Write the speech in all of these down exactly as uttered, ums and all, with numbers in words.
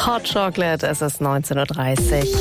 Hot Chocolate, es ist neunzehn Uhr dreißig.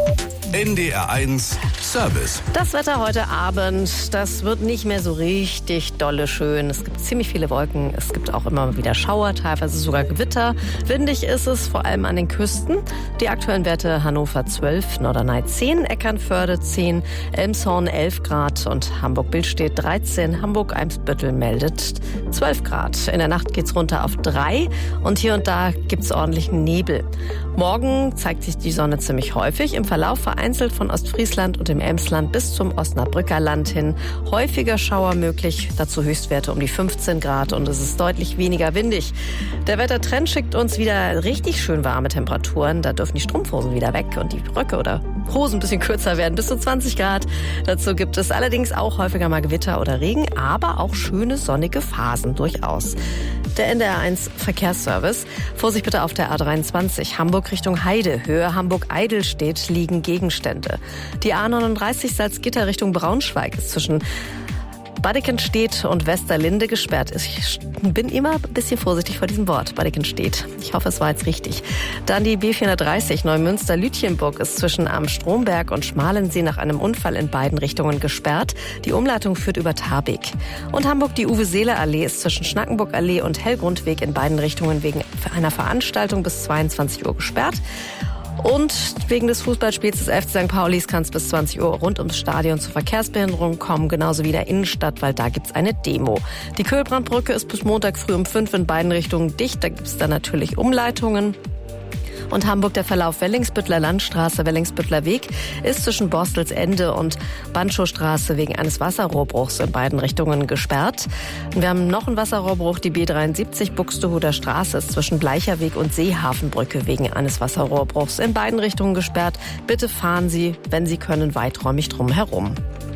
N D R eins Service. Das Wetter heute Abend, das wird nicht mehr so richtig dolle schön. Es gibt ziemlich viele Wolken, es gibt auch immer wieder Schauer, teilweise sogar Gewitter. Windig ist es, vor allem an den Küsten. Die aktuellen Werte: Hannover zwölf, Norderney zehn, Eckernförde zehn, Elmshorn elf Grad und Hamburg-Billstedt dreizehn. Hamburg-Eimsbüttel meldet zwölf Grad. In der Nacht geht's runter auf drei und hier und da gibt's ordentlichen Nebel. Morgen zeigt sich die Sonne ziemlich häufig, im Verlauf vereinzelt von Ostfriesland und dem Emsland bis zum Osnabrücker Land hin. Häufiger Schauer möglich, dazu Höchstwerte um die fünfzehn Grad und es ist deutlich weniger windig. Der Wettertrend schickt uns wieder richtig schön warme Temperaturen. Da dürfen die Strumpfhosen wieder weg und die Röcke oder Hosen ein bisschen kürzer werden, bis zu zwanzig Grad. Dazu gibt es allerdings auch häufiger mal Gewitter oder Regen, aber auch schöne sonnige Phasen durchaus. Der N D R eins Verkehrsservice. Vorsicht bitte auf der A dreiundzwanzig, Hamburg Richtung Heide. Höhe Hamburg-Eidelstedt liegen Gegenstände. Die A neununddreißig Salzgitter Richtung Braunschweig ist zwischen Badikenstedt und Westerlinde gesperrt. Ich bin immer ein bisschen vorsichtig vor diesem Wort, Badikenstedt. Ich hoffe, es war jetzt richtig. Dann die B vierhundertdreißig Neumünster-Lütjenburg ist zwischen Am Stromberg und Schmalensee nach einem Unfall in beiden Richtungen gesperrt. Die Umleitung führt über Tarbek. Und Hamburg, die Uwe-Seeler-Allee ist zwischen Schnackenburg-Allee und Hellgrundweg in beiden Richtungen wegen einer Veranstaltung bis zweiundzwanzig Uhr gesperrt. Und wegen des Fußballspiels des F C Sankt Paulis kann es bis zwanzig Uhr rund ums Stadion zu Verkehrsbehinderungen kommen, genauso wie der Innenstadt, weil da gibt's eine Demo. Die Köhlbrandbrücke ist bis Montag früh um fünf in beiden Richtungen dicht, da gibt's dann natürlich Umleitungen. Und Hamburg, der Verlauf Wellingsbüttler Landstraße, Wellingsbüttler Weg ist zwischen Borstelsende und Banschowstraße wegen eines Wasserrohrbruchs in beiden Richtungen gesperrt. Und wir haben noch einen Wasserrohrbruch, die B dreiundsiebzig Buxtehuder Straße ist zwischen Bleicherweg und Seehafenbrücke wegen eines Wasserrohrbruchs in beiden Richtungen gesperrt. Bitte fahren Sie, wenn Sie können, weiträumig drum herum.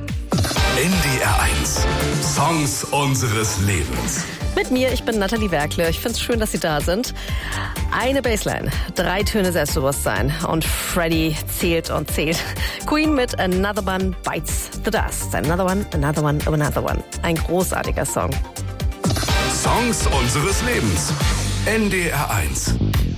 N D R eins Songs unseres Lebens. Mit mir, ich bin Nathalie Werkle. Ich finde es schön, dass Sie da sind. Eine Bassline, drei Töne Selbstbewusstsein und Freddy zählt und zählt. Queen mit Another One Bites the Dust. Another One, Another One, Another One. Ein großartiger Song. Songs unseres Lebens. N D R eins.